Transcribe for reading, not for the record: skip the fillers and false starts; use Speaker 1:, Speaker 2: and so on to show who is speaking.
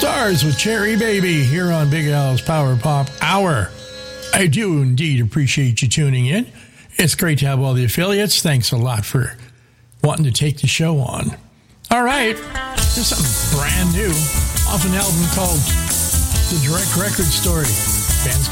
Speaker 1: Stars with Cherry Baby here on Big Al's Power Pop Hour. I do indeed appreciate you tuning in. It's great to have all the affiliates. Thanks a lot for wanting to take the show on. All right, here's something brand new off an album called The Direct Record Story. Band's